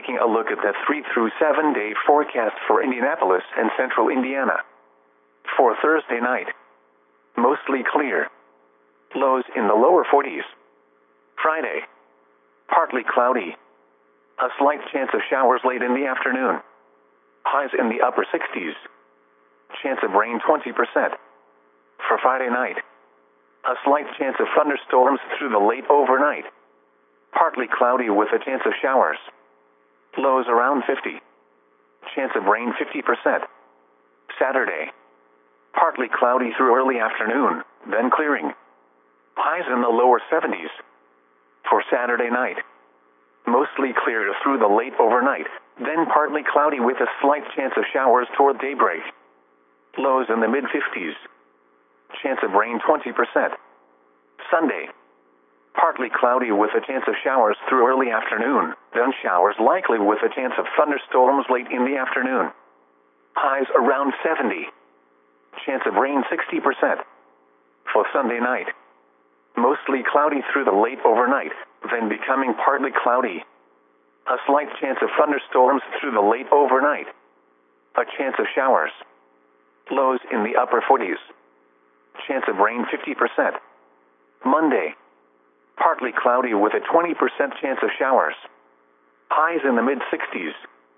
taking a look at the 3 through 7 day forecast for Indianapolis and central Indiana. For Thursday night, mostly clear. Lows in the lower 40s. Friday, partly cloudy. A slight chance of showers late in the afternoon. Highs in the upper 60s. Chance of rain 20%. For Friday night, a slight chance of thunderstorms through the late overnight. Partly cloudy with a chance of showers. Lows around 50. Chance of rain 50%. Saturday, partly cloudy through early afternoon, then clearing. Highs in the lower 70s. For Saturday night, mostly clear through the late overnight, then partly cloudy with a slight chance of showers toward daybreak. Lows in the mid-50s. Chance of rain 20%. Sunday, partly cloudy with a chance of showers through early afternoon, then showers likely with a chance of thunderstorms late in the afternoon. Highs around 70. Chance of rain 60%. For Sunday night, mostly cloudy through the late overnight, then becoming partly cloudy. A slight chance of thunderstorms through the late overnight. A chance of showers. Lows in the upper 40s. Chance of rain 50%. Monday, partly cloudy with a 20% chance of showers. Highs in the mid-60s.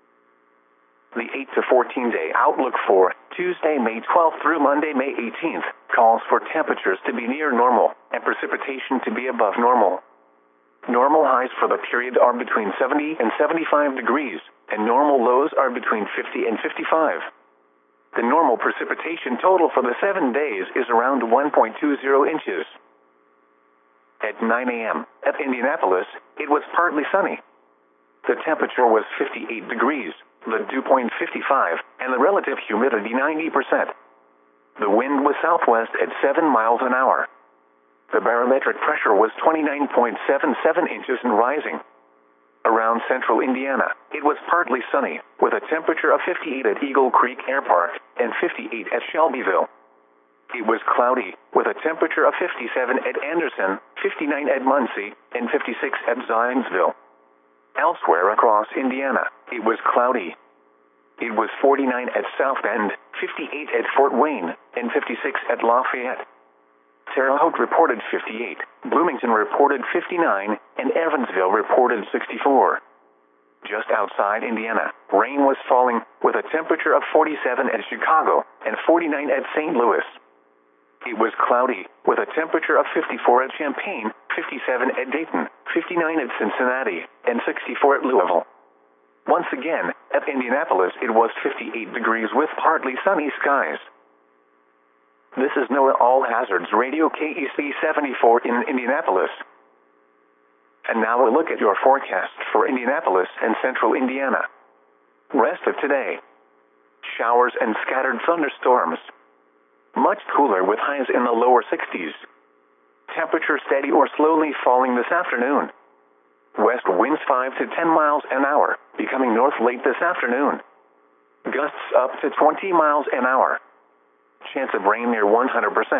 The 8 to 14 day outlook for Tuesday, May 12th through Monday, May 18th, calls for temperatures to be near normal and precipitation to be above normal. Normal highs for the period are between 70 and 75 degrees, and normal lows are between 50 and 55. The normal precipitation total for the 7 days is around 1.20 inches. At 9 a.m. at Indianapolis, it was partly sunny. The temperature was 58 degrees, the dew point 55, and the relative humidity 90%. The wind was southwest at 7 miles an hour. The barometric pressure was 29.77 inches and rising. Around central Indiana, it was partly sunny, with a temperature of 58 at Eagle Creek Air Park and 58 at Shelbyville. It was cloudy, with a temperature of 57 at Anderson, 59 at Muncie, and 56 at Zionsville. Elsewhere across Indiana, it was cloudy. It was 49 at South Bend, 58 at Fort Wayne, and 56 at Lafayette. Terre Haute reported 58, Bloomington reported 59, and Evansville reported 64. Just outside Indiana, rain was falling, with a temperature of 47 at Chicago and 49 at St. Louis. It was cloudy, with a temperature of 54 at Champaign, 57 at Dayton, 59 at Cincinnati, and 64 at Louisville. Once again, at Indianapolis it was 58 degrees with partly sunny skies. This is NOAA All Hazards Radio KEC 74 in Indianapolis. And now a look at your forecast for Indianapolis and central Indiana. Rest of today. Showers and scattered thunderstorms. Much cooler with highs in the lower 60s. Temperature steady or slowly falling this afternoon. West winds 5 to 10 miles an hour, becoming north late this afternoon. Gusts up to 20 miles an hour. Chance of rain near 100%.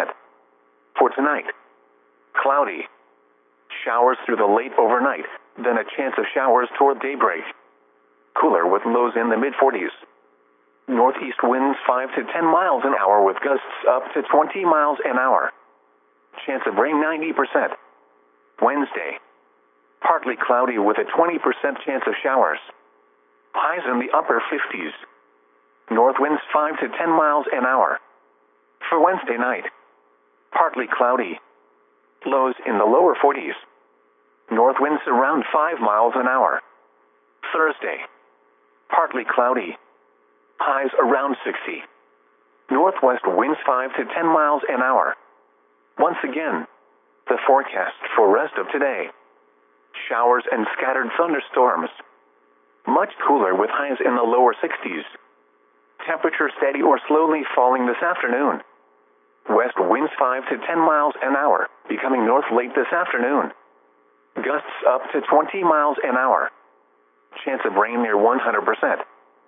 For tonight, cloudy. Showers through the late overnight, then a chance of showers toward daybreak. Cooler with lows in the mid-40s. Northeast winds 5 to 10 miles an hour with gusts up to 20 miles an hour. Chance of rain 90%. Wednesday, partly cloudy with a 20% chance of showers. Highs in the upper 50s. North winds 5 to 10 miles an hour. For Wednesday night, partly cloudy. Lows in the lower 40s. North winds around 5 miles an hour. Thursday, partly cloudy. Highs around 60. Northwest winds 5 to 10 miles an hour. Once again, the forecast for rest of today. Showers and scattered thunderstorms. Much cooler with highs in the lower 60s. Temperature steady or slowly falling this afternoon. West winds 5 to 10 miles an hour, becoming north late this afternoon. Gusts up to 20 miles an hour. Chance of rain near 100%.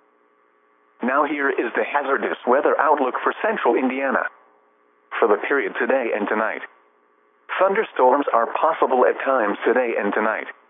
Now here is the hazardous weather outlook for central Indiana. For the period today and tonight. Thunderstorms are possible at times today and tonight.